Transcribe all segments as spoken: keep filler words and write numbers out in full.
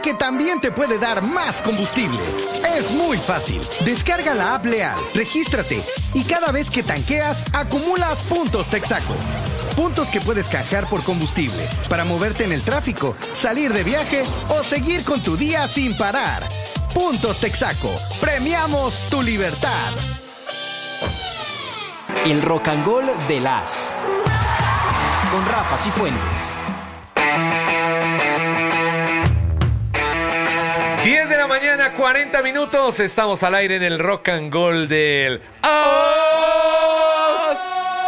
que también te puede dar más combustible. Es muy fácil. Descarga la app Leal, regístrate y cada vez que tanqueas, acumulas puntos Texaco. Puntos que puedes canjear por combustible para moverte en el tráfico, salir de viaje o seguir con tu día sin parar. Puntos Texaco. Premiamos tu libertad. El Rock and Roll de las con Rafa Cifuentes. diez de la mañana, cuarenta minutos. Estamos al aire en el Rock and Roll del ¡Os!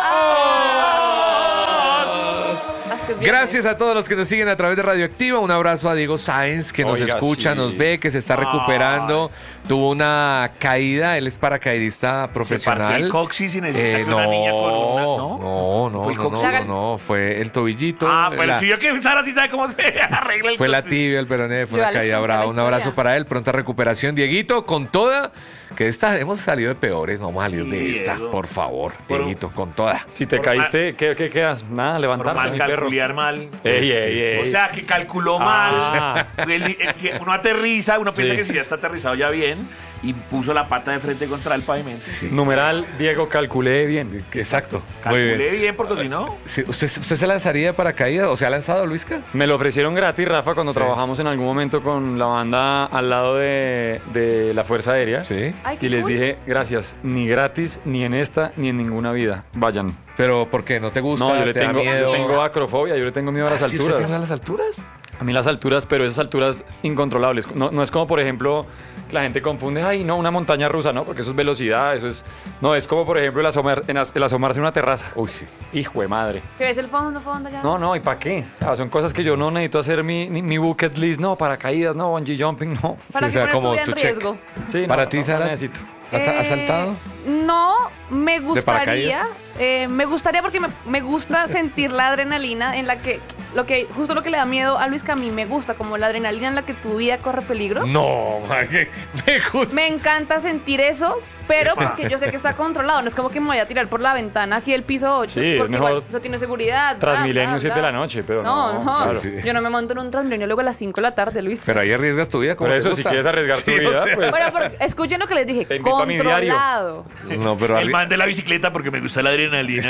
Gracias a todos los que nos siguen a través de Radioactiva. Un abrazo a Diego Sáenz, que nos Oiga, escucha, sí. nos ve, que se está recuperando. Ay. Tuvo una caída, él es paracaidista profesional. Se partió el coxis y necesita eh, que no, una niña con una... No, no, no, ¿Fue el no, coxis? no, no, no, fue el tobillito. Ah, pero la, si yo que Sara sí sabe cómo se arregla el Fue coxis. la tibia, el peroné, fue Yo una les caída conté brava. la Un abrazo historia. para él, pronta recuperación. Dieguito, con toda, que esta, hemos salido de peores, no vamos a salir Sí, de esta, Diego. por favor. Por- Dieguito, con toda. Si te Por caíste, ¿qué, ¿qué quedas? Nada, Por levantarte, mal mi perro. calcular mal. Ey, ey, ey. O sea, que calculó Ah. mal. El- el- que uno aterriza, uno piensa Sí. que si ya está aterrizado ya bien, y puso la pata de frente contra el pavimento. Numeral, Diego, calculé bien. Exacto. Muy Calculé bien. bien. porque si no... Sí, ¿usted, ¿Usted se lanzaría de paracaídas o se ha lanzado, Luisca? Me lo ofrecieron gratis, Rafa, cuando Sí. trabajamos en algún momento con la banda al lado de, de la Fuerza Aérea. Sí. Ay, qué Y les cool. dije, gracias, ni gratis, ni en esta, ni en ninguna vida. Vayan. Pero, ¿por qué? ¿No te gusta? No, yo le ¿Te da tengo, miedo? yo tengo acrofobia, yo le tengo miedo a las ¿Ah, sí, usted alturas. tiene a las alturas? A mí las alturas, pero esas alturas incontrolables. No, no es como, por ejemplo, que la gente confunde, ay, no, una montaña rusa, no, porque eso es velocidad, eso es... No, es como, por ejemplo, el, asomar, en as- el asomarse en una terraza. Uy, sí. Hijo de madre. ¿Que ves el fondo, fondo ya? No, no, ¿y para qué? Ah, son cosas que yo no necesito hacer mi, ni- mi bucket list, no, paracaídas, no, bungee jumping, no. ¿Para Sí, qué o sea, poner tu como vida en tu check. riesgo? Sí, ¿Para no, ti, no, Sara? No necesito. ¿Has, has Eh, saltado? No, me gustaría. paracaídas? eh, me gustaría porque me, me gusta sentir la adrenalina en la que, lo que, justo lo que le da miedo a Luis, que a mí me gusta, como la adrenalina en la que tu vida corre peligro. No, man, me gusta. Me encanta sentir eso, pero porque yo sé que está controlado. No es como que me vaya a tirar por la ventana aquí del piso ocho. Sí, es porque mejor igual eso tiene seguridad. bla, Transmilenio bla, siete bla. de la noche, pero No, no. no. claro. Sí, sí. Yo no me monto en un Transmilenio luego a las cinco de la tarde, Luis. Pero ahí arriesgas tu vida como Por te eso, si gusta. quieres arriesgar tu Sí, o vida, sea, pues... Bueno, pero escuchen lo que les dije. Te invito a mi diario. Controlado. No, pero El arri- man de la bicicleta porque me gusta la adrenalina.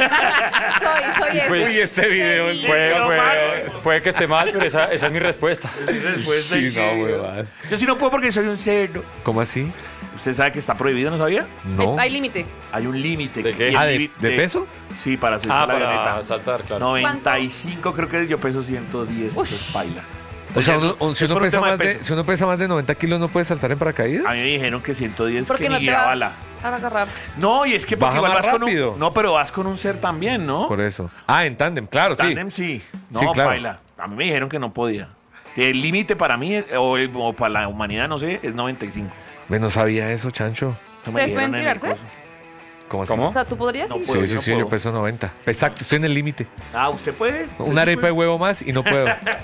Soy, soy ese. Pues- Uy, ese video es Puede, Pero puede- mal. puede que esté mal, pero esa, esa es mi respuesta. Después Sí, de no, que- muy mal. Yo sí no puedo porque soy un cerdo. ¿Cómo así? ¿Usted sabe que está prohibido, no sabía? No. Hay límite. Hay un límite. ¿De qué? Y el Ah, ¿de- límite- de peso? Sí, para subir Ah, la para avioneta. saltar, claro. noventa y cinco creo que yo peso ciento diez, Ush. entonces baila. O sea, Eso- uno- un- si, es uno por un pesa tema más de, peso. si uno pesa más de noventa kilos, ¿no puede saltar en paracaídas? A mí me dijeron que ciento diez Porque que no ni te la va bala. a agarrar. No, y es que porque Baja igual más vas con rápido. un... No, pero vas con un ser también, ¿no? Por eso. Ah, en tándem, claro, sí. Tándem sí. No, Sí, claro. baila. A mí me dijeron que no podía. Que el límite para mí, eh, o, el- o para la humanidad, no sé, es noventa y cinco. Ve, no sabía eso, Chancho. Eso me ¿Ustedes dijeron pueden en el tirarse? coso. ¿Cómo así? ¿Cómo? O sea, ¿tú podrías? No Sí. puedo. Sí, sí, sí, puedo. yo peso noventa. Exacto, estoy en el límite. Ah, ¿usted puede? ¿Usted Una sí arepa de puede? huevo más y no puedo.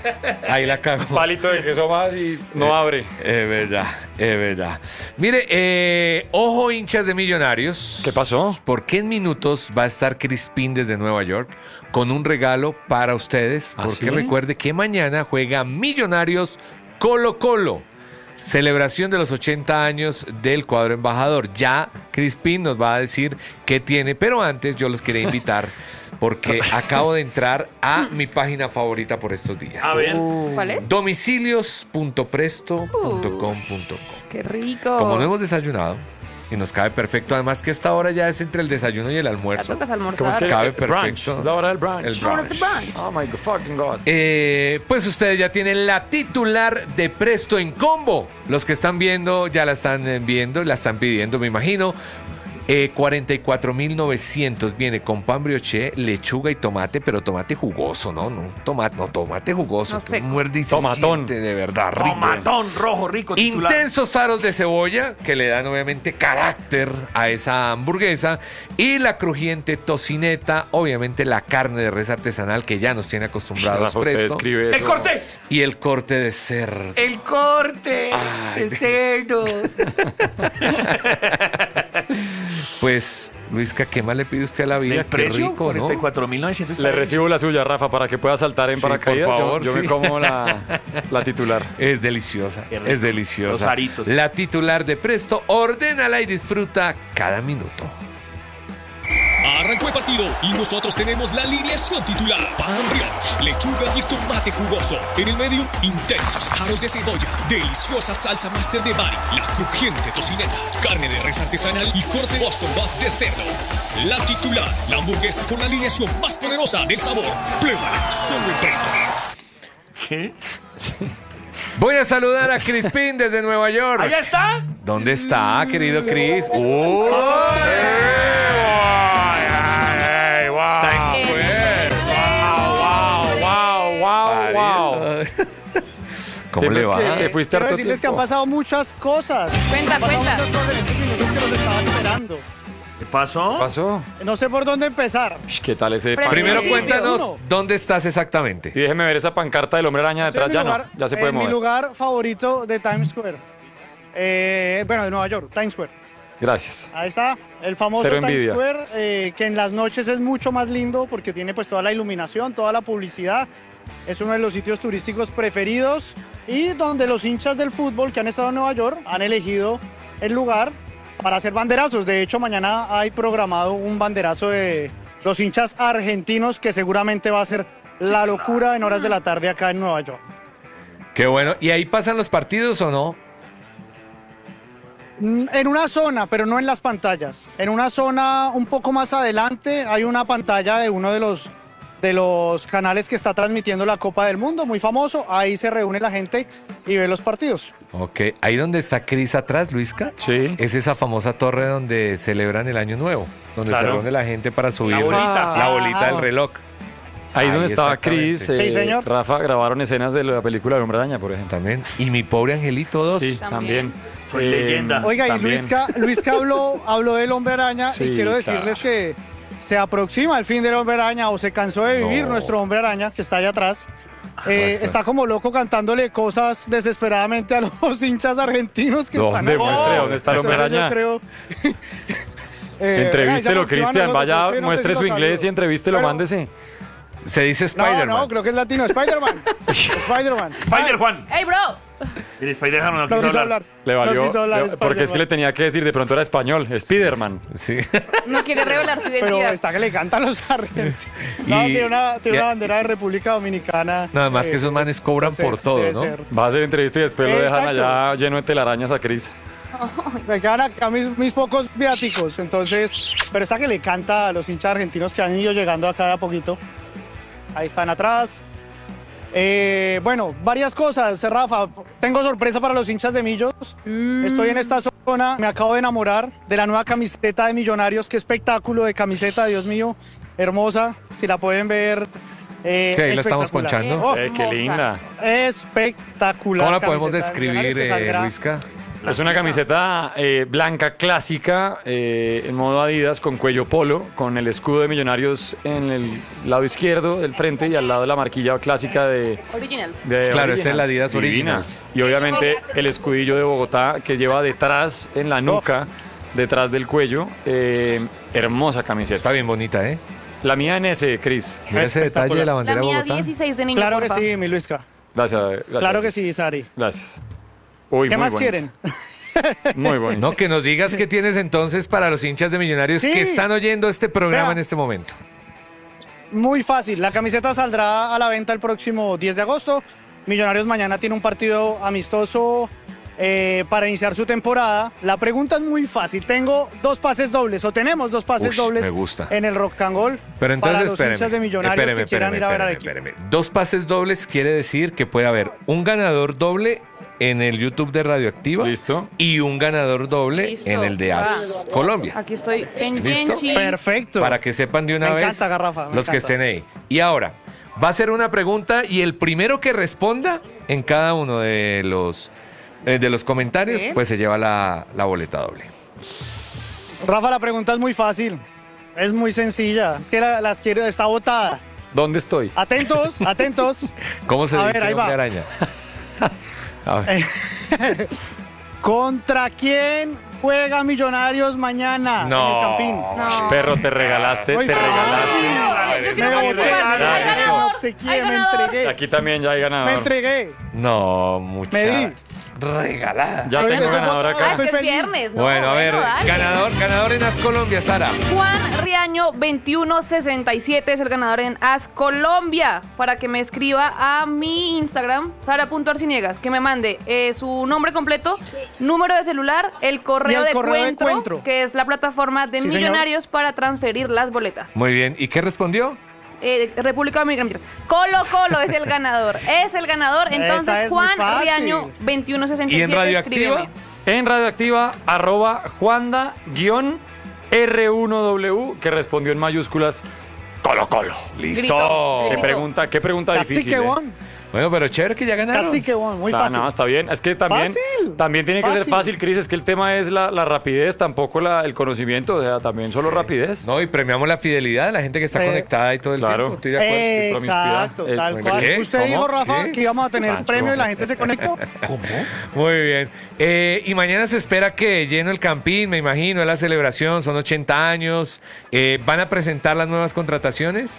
Ahí la cago. Palito de queso más y no abre. Es verdad, es verdad. Mire, eh, ojo hinchas de Millonarios. ¿Qué pasó? Porque en minutos va a estar Crispín desde Nueva York con un regalo para ustedes. ¿Ah, Porque sí? recuerde que mañana juega Millonarios Colo Colo. Celebración de los ochenta años del cuadro embajador. Ya Crispín nos va a decir qué tiene, pero antes yo los quería invitar porque acabo de entrar a mi página favorita por estos días. A ver. ¿Cuál es? domicilios punto presto punto com punto co. Qué rico. Como no hemos desayunado y nos cabe perfecto, además que esta hora ya es entre el desayuno y el Ya almuerzo. tocas ¿Cómo es almorzar. que Cabe el brunch? perfecto. Es la hora del brunch. El Ahora brunch. te brunch. Oh my fucking god. Eh, pues ustedes ya tienen la titular de Presto en Combo. Los que están viendo ya la están eh, viendo, la están pidiendo, me imagino. Eh, cuarenta y cuatro mil novecientos viene con pan brioché, lechuga y tomate, pero tomate jugoso, ¿no? No, tomate, no, tomate jugoso. No que seco. muerde y se Tomatón. siente de verdad rico. Tomatón rojo rico titular. Intensos aros de cebolla que le dan obviamente carácter a esa hamburguesa y la crujiente tocineta, obviamente la carne de res artesanal que ya nos tiene acostumbrados Rafa, usted Presto escribe ¡El eso. corte! y el corte de cerdo. ¡El corte! Ay, ¡El cerdo! Pues Luisca, ¿qué más le pide usted a la vida? ¿El Qué precio? rico, ¿no? cuarenta y cuatro mil novecientos. Le recibo la suya, Rafa, para que pueda saltar en Sí, por paracaídas. Yo- favor, yo sí. me como la, la titular. Es deliciosa, Qué rico. es deliciosa. Los aritos. La titular de Presto, ordénala y disfruta cada minuto. Arrancó el partido y nosotros tenemos la alineación titular. Pan brioche, lechuga y tomate jugoso. En el medio, intensos aros de cebolla, deliciosa salsa master de Bari, la crujiente tocineta, carne de res artesanal y corte Boston Buff de cerdo. La titular, la hamburguesa con la alineación más poderosa del sabor. Pruébala solo en Presto. ¿Qué? Voy a saludar a Crispín desde Nueva York. ¿Allá está? ¿Dónde está, querido Cris? ¡Uy! ¡Ay, wow! ¡Wow, wow, wow! ¿Cómo Siempre le es va? que te fuiste Quiero harto decirles que han tiempo. pasado muchas cosas. Cuenta, Han pasado cuenta. muchas cosas en estos minutos que los estaba esperando. ¿Qué pasó? ¿Qué pasó? No sé por dónde empezar. Ush, ¿qué tal ese Pero pan? Primero Sí, cuéntanos uno. dónde estás exactamente. Y déjeme ver esa pancarta del hombre araña Estoy en detrás. mi Ya lugar- no, ya se puede en mi mover. lugar favorito de Times Square. Eh, bueno, de Nueva York, Times Square. Gracias. Ahí está, el famoso Cero Times envidia. Square, eh, que en las noches es mucho más lindo porque tiene pues toda la iluminación, toda la publicidad. Es uno de los sitios turísticos preferidos y donde los hinchas del fútbol que han estado en Nueva York han elegido el lugar para hacer banderazos. De hecho, mañana hay programado un banderazo de los hinchas argentinos que seguramente va a ser la locura en horas de la tarde acá en Nueva York. Qué bueno. ¿Y ahí pasan los partidos o no? Mm, En una zona, pero no en las pantallas. En una zona un poco más adelante hay una pantalla de uno de los, de los canales que está transmitiendo la Copa del Mundo, muy famoso. Ahí se reúne la gente y ve los partidos. Ok. Ahí donde está Cris atrás, Luisca. Sí. Es esa famosa torre donde celebran el Año Nuevo. Donde Claro. se reúne la gente para subir bolita. la bolita Ah. del reloj. Ahí donde estaba exactamente. Chris, Sí, eh, señor. Rafa, grabaron escenas de la película del hombre araña, por ejemplo. También. Y mi pobre angelito dos. Sí, También. también. Soy leyenda. Oiga, y también. Luisca, Luisca habló, habló del Hombre Araña Sí, y quiero decirles que se aproxima el fin del Hombre Araña o se cansó de vivir No. nuestro Hombre Araña que está allá atrás. Eh, Basta. está como loco cantándole cosas desesperadamente a los hinchas argentinos que ¿Dónde están muestre? allá. ¿Dónde está el Hombre Entonces, Araña? Yo creo... Eh, Entrevístelo, ya próxima Cristian. nosotros, Vaya, yo no sé muestre si su lo inglés saludo. y entrevístelo, Pero- mándese. Se dice No, Spider-Man. no, creo que es latino. Spider-Man. Spider-Man. Spider Juan. ¡Hey, bro! El Spider no No quiso quiso hablar. hablar. Le No valió. quiso hablar le- porque es que le Spider-Man. tenía que decir, de pronto era español. Spiderman. Sí. No quiere revelar su Pero identidad. está que le cantan los argentinos. No, Y- tiene una, tiene y- una bandera de República Dominicana. Nada más eh, que esos manes cobran por entonces todo, debe ¿no? ser. Va a hacer entrevista y después lo dejan Exacto. allá lleno de telarañas a Chris. Me quedan acá mis, mis pocos viáticos, entonces, pero esta que le canta a los hinchas argentinos que han ido llegando acá de a poquito. Ahí están atrás. Eh, bueno, varias cosas, Rafa. Tengo sorpresa para los hinchas de Millos. Estoy en esta zona, me acabo de enamorar de la nueva camiseta de Millonarios. Qué espectáculo de camiseta, Dios mío, hermosa. Si la pueden ver. Eh, Sí, ahí la estamos espectacular. ponchando. Oh, Eh, qué hermosa. linda. espectacular. ¿Cómo la podemos camiseta de describir, Millonarios que eh, saldrá- Luisca? Es una camiseta eh, blanca clásica, eh, en modo Adidas, con cuello polo, con el escudo de Millonarios en el lado izquierdo del frente y al lado la marquilla clásica de, Original. de Claro, es el Originals. Adidas Divina. Originals. Y obviamente el escudillo de Bogotá que lleva detrás en la nuca, detrás del cuello. eh, hermosa camiseta. Está bien bonita, ¿eh? La mía en ese, Cris. Mira ese detalle de la La bandera de mía Bogotá. dieciséis de niño, Claro que porfa. sí, mi Luisca. Gracias, gracias. Claro que sí, Sari. Gracias. Uy, ¿Qué muy más bonito. quieren? Muy bonito. No, que nos digas qué tienes entonces para los hinchas de Millonarios Sí. que están oyendo este programa Vea. en este momento. Muy fácil. La camiseta saldrá a la venta el próximo diez de agosto. Millonarios mañana tiene un partido amistoso eh, para iniciar su temporada. La pregunta es muy fácil. Tengo dos pases dobles o tenemos dos pases Ush, dobles me gusta. en el Rock and Roll Pero entonces, para los espéreme, hinchas de Millonarios espéreme, que quieran espéreme, ir a ver al espéreme, equipo. espéreme. Dos pases dobles quiere decir que puede haber un ganador doble en el YouTube de Radioactiva Listo. y un ganador doble Listo. en el de Va. As Colombia. Aquí estoy en ¿Listo? Genchi. Perfecto. Para que sepan de una Me vez encanta, Garrafa, me los que encanta. estén ahí. Y ahora, va a ser una pregunta y el primero que responda en cada uno de los, eh, de los comentarios, Sí. pues se lleva la, la boleta doble. Rafa, la pregunta es muy fácil. Es muy sencilla. Es que la- las quiero, está botada. ¿Dónde estoy? Atentos, atentos. ¿Cómo se A dice, ver, ahí va. hombre araña? A ver. ¿Contra quién Juega Millonarios mañana en el No. Campín. No. Perro, te regalaste, Muy te fácil. regalaste. Yo sí Me me voy a boté, ocupar. Ya, Hay listo. ganador, me obsequié, hay me ganador. entregué. Aquí también ya hay Me ganador. entregué. No, mucha Me di. regalada. Ya Oye, tengo eso ganador fue- Ah, acá. es Estoy que es feliz. viernes, ¿no? Bueno, a ver, dale. ganador, ganador en As Colombia, Sara. Juan Riaño veintiuno sesenta y siete es el ganador en As Colombia. Para que me escriba a mi Instagram, sara.arciniegas, que me mande eh, su nombre completo, número de celular, el correo, Y el de, correo de Cuentro, Cuentro. que es la plataforma de Sí, señor. Millonarios para transferir las boletas. Muy bien, ¿y qué respondió? Eh, República Dominicana. mentiras. Colo Colo es el ganador. Es el ganador. Esa Entonces, es muy Juan fácil. Riaño veintiuno sesenta y ¿Y siete. en Radioactiva? escríbeme. En Radioactiva, arroba Juanda guión R uno W, que respondió en mayúsculas Colo Colo. Listo. Grito. ¿Qué pregunta, qué pregunta Casi difícil? que eh? bon. Bueno, pero chévere que ya ganaron. Casi que bon. Muy Ah, fácil. no, está bien. Es que también, Fácil. también tiene que ser Fácil. fácil, Cris. Es que el tema es la, la rapidez, tampoco la, el conocimiento. O sea, también solo rapidez. No, y premiamos la fidelidad de la gente que está Eh, conectada y todo el claro. tiempo. Estoy de acuerdo. Eh, promiscuidad. Exacto, Eh, tal bueno, cual. ¿qué? Usted ¿Cómo? dijo, Rafa, ¿Qué? que íbamos a tener Pancho. premio y la gente se conectó. Muy bien. Eh, y mañana se espera que lleno el Campín, me imagino, es la celebración, son ochenta años. Eh, ¿Van a presentar las nuevas contrataciones?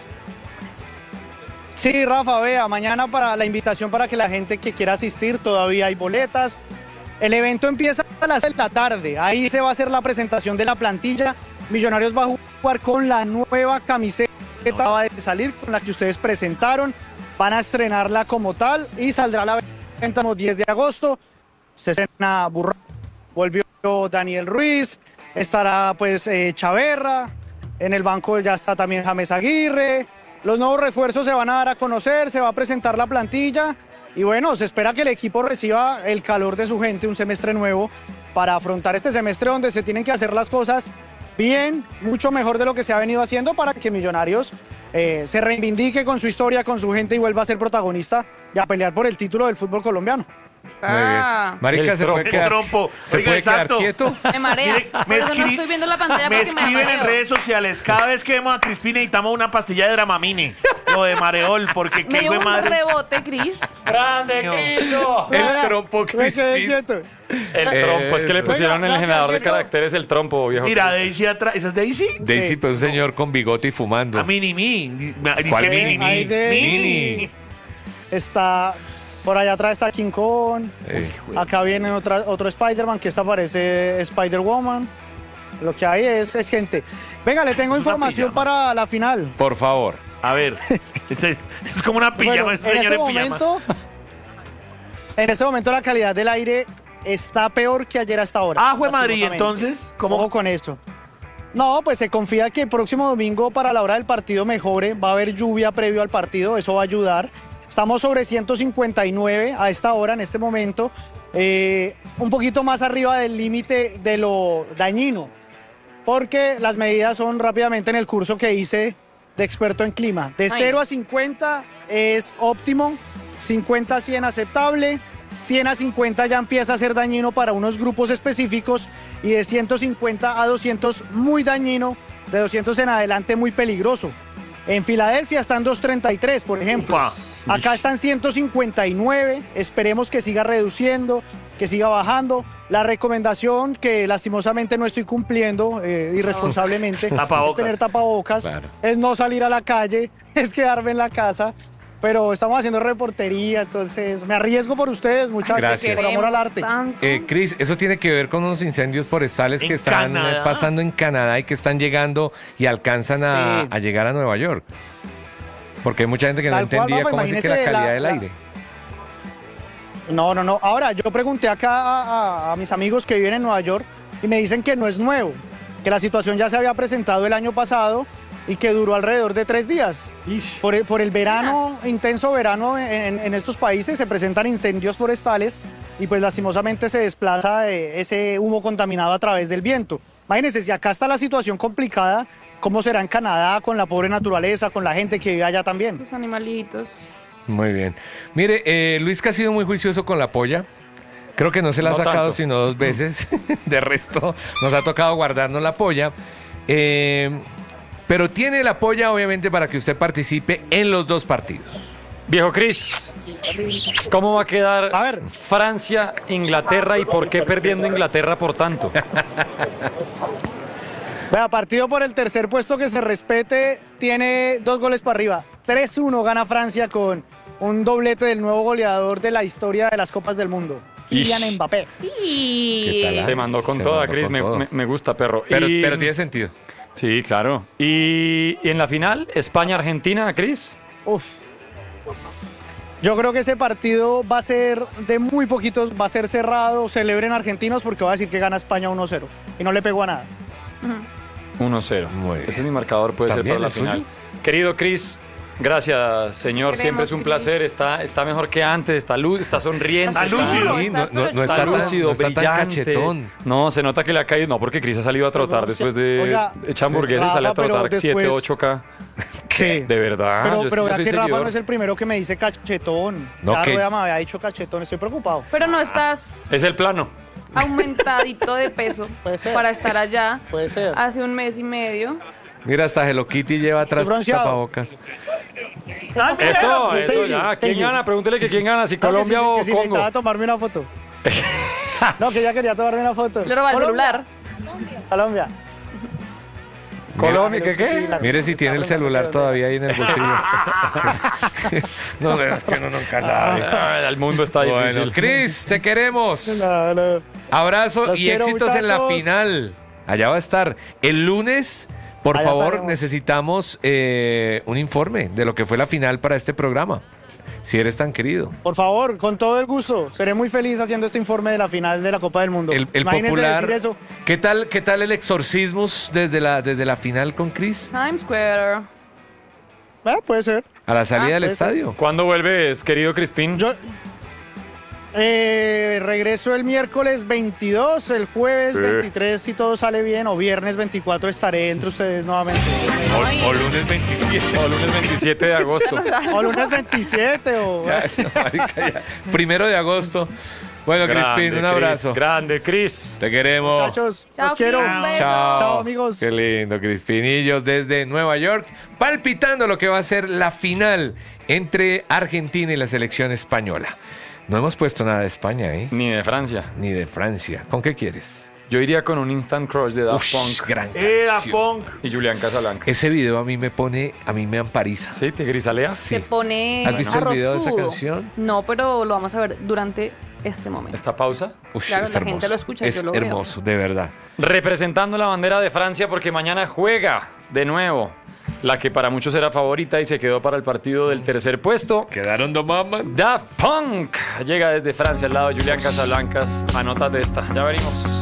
Sí, Rafa, vea, mañana para la invitación para que la gente que quiera asistir, todavía hay boletas. El evento empieza a las seis de la tarde, ahí se va a hacer la presentación de la plantilla. Millonarios va a jugar con la nueva camiseta que acaba de salir, con la que ustedes presentaron. Van a estrenarla como tal y saldrá a la venta el diez de agosto. Se estrena Burra, volvió Daniel Ruiz, estará pues eh, Chaverra, en el banco ya está también James Aguirre. Los nuevos refuerzos se van a dar a conocer, se va a presentar la plantilla y bueno, se espera que el equipo reciba el calor de su gente, un semestre nuevo para afrontar este semestre donde se tienen que hacer las cosas bien, mucho mejor de lo que se ha venido haciendo para que Millonarios eh, se reivindique con su historia, con su gente y vuelva a ser protagonista y a pelear por el título del fútbol colombiano. Muy bien. Ah, Marica, El ¿se puede El quedar, trompo. ¿se Oiga, puede quedar exacto. quieto? me marea. Mire, Por me eso no escri- estoy viendo la pantalla Me porque me escriben en mareo. redes sociales. Cada vez que vemos a Crispina necesitamos una pastilla de Dramamine. O de Mareol, porque Me qué dio hijo de un madre. rebote, Cris. ¡Grande, No. Cristo! El trompo Me quedé Crispín. quieto. El trompo, es que le Eso. pusieron Venga, el generador de Cristo. caracteres el trompo, viejo. Mira, Cris. Daisy atrás. ¿Esa es Daisy? Daisy, Sí. pues un señor con bigote y fumando. A Mini Mi. Dice ¿Cuál que Mini Mi? Ay, de- Mini. Está, por allá atrás está King Kong. Eh, Acá viene otra, otro Spider-Man, que esta parece Spider-Woman. Lo que hay es, es gente. Venga, le tengo Es una información pijama. para la final. por favor. A ver. Es, es como una pijama. Bueno, este en señor este en pijama. momento, en este momento la calidad del aire está peor que ayer hasta ahora. Ah, fue Madrid. lastimosamente. Entonces, Ojo ¿cómo? con eso. No, pues se confía que el próximo domingo para la hora del partido mejore. Va a haber lluvia previo al partido, eso va a ayudar. Estamos sobre ciento cincuenta y nueve a esta hora, en este momento. eh, un poquito más arriba del límite de lo dañino. Porque las medidas son rápidamente en el curso que hice de experto en clima. De Ay. cero a cincuenta es óptimo, cincuenta a cien aceptable, cien a cincuenta ya empieza a ser dañino para unos grupos específicos y de ciento cincuenta a doscientos muy dañino, de doscientos en adelante muy peligroso. En Filadelfia están doscientos treinta y tres, por ejemplo. Upa. Acá están ciento cincuenta y nueve, esperemos que siga reduciendo, que siga bajando. La recomendación que lastimosamente no estoy cumpliendo eh, irresponsablemente Tapabocas. es tener tapabocas, Claro. es no salir a la calle, es quedarme en la casa, pero estamos haciendo reportería, entonces me arriesgo por ustedes, muchachos, Gracias. por amor al arte. Tanto. Eh, Cris, eso tiene que ver con unos incendios forestales En que están eh, Canadá. pasando en Canadá y que están llegando y alcanzan a, Sí. a llegar a Nueva York. Porque hay mucha gente que no Tal cual, entendía Rafa, cómo es que la imagínese calidad la- del la- aire. No, no, no. Ahora, yo pregunté acá a, a- a mis amigos que viven en Nueva York y me dicen que no es nuevo, que la situación ya se había presentado el año pasado y que duró alrededor de tres días. Por el, por el verano, intenso verano en, en estos países se presentan incendios forestales y pues lastimosamente se desplaza eh, ese humo contaminado a través del viento. Imagínense, si acá está la situación complicada, ¿cómo será en Canadá con la pobre naturaleza, con la gente que vive allá también? Los animalitos. Muy bien. Mire, eh, Luis que ha sido muy juicioso con la polla. Creo que no se la ha No sacado tanto. sino dos veces. De resto, nos ha tocado guardarnos la polla. Eh, pero tiene la polla, obviamente, para que usted participe en los dos partidos. Viejo Cris, ¿cómo va a quedar A ver. Francia, Inglaterra y por qué perdiendo Inglaterra por tanto? Vea, partido por el tercer puesto que se respete, tiene dos goles para arriba. tres uno gana Francia con un doblete del nuevo goleador de la historia de las Copas del Mundo, Kylian Ish. Mbappé. Y... ¿Qué tal? Se mandó con Se toda, mandó Cris, con me, todo. me- me gusta, perro. Pero, Y- pero tiene sentido. Sí, claro. Y, y en la final, España-Argentina, Cris. Uf. Yo creo que ese partido va a ser de muy poquitos, va a ser cerrado, celebren argentinos porque va a decir que gana España uno cero y no le pegó a nada. uno cero. Muy bien. Ese es mi marcador, puede ser ¿También para la el suyo? final. Querido Cris, gracias, señor. Queremos, Siempre es un Cris. placer. Está, está mejor que antes, está luz, está sonriente. Está lúcido. Sí, no, no- no Está está tan, lúcido, no está tan brillante. cachetón. No, se nota que le ha caído. No, porque Cris ha salido a trotar después de Oiga, echar hamburguesas y Rafa, sale a pero trotar después- siete, ocho K. Sí. De verdad. Pero, yo, pero yo vea soy que Rafa seguidor. no es el primero que me dice cachetón. No, Ya ¿qué? Rueda me había dicho cachetón, estoy preocupado. Pero no estás Es el plano. aumentadito de peso Puede ser. para estar allá Puede ser. hace un mes y medio. Mira, hasta Hello Kitty lleva atrás Estoy bronceado. tapabocas. Eso, eso Thank ya. you, ¿Quién thank you. gana? Pregúntele que quién gana, si No, que Colombia si- o que si Congo. necesitaba tomarme una foto. No, que ya quería tomarme una foto. Le roba el Colombia. celular. Colombia. Colombia, ¿qué qué? Mire si tiene el celular todavía ahí en el bolsillo. No, es que uno nunca sabe. Ah, el mundo está Bueno, difícil. Cris, te queremos. No, no. Abrazo Los y quiero, éxitos en la muchachos. final. Allá va a estar. El lunes, por Allá favor, estaremos. necesitamos eh, un informe de lo que fue la final para este programa. Si eres tan querido. Por favor, con todo el gusto. Seré muy feliz haciendo este informe de la final de la Copa del Mundo. El, el Imagínense popular. decir eso. ¿Qué tal, qué tal el exorcismus desde la, desde la final con Cris? Times Square. Eh, puede ser. A la salida Ah, del puede ser. estadio. ¿Cuándo vuelves, querido Crispín? Yo eh, regreso el miércoles veintidós, el jueves Sí. veintitrés si todo sale bien, o viernes veinticuatro estaré entre ustedes nuevamente. O, o lunes veintisiete. O lunes veintisiete de agosto. O lunes veintisiete o... Primero de agosto. Bueno, Crispín, un Cris, abrazo. grande, Cris. Te queremos. Muchachos, Chao, los quiero. Cris, un beso. Chao. Chao, amigos. Qué lindo, Crispinillos, desde Nueva York, palpitando lo que va a ser la final entre Argentina y la selección española. No hemos puesto nada de España, ¿eh? Ni de Francia. Ni de Francia. ¿Con qué quieres? Yo iría con un Instant Crush de Daft Ush, Punk gran Era canción. Punk. y Julián Casablanca. Ese video a mí me pone, a mí me ampariza. ¿Sí? ¿Te grisalea? Sí. Se pone ¿Has visto el video de esa arrozudo. canción? No, pero lo vamos a ver durante este momento. ¿Esta pausa? Ush, Claro, es la hermoso. gente lo escucha, es yo lo veo. hermoso, de verdad. Representando la bandera de Francia porque mañana juega de nuevo la que para muchos era favorita y se quedó para el partido del tercer puesto. Quedaron dos mamas. Daft Punk llega desde Francia al lado de Julián Casablancas. Anótate esta, ya venimos.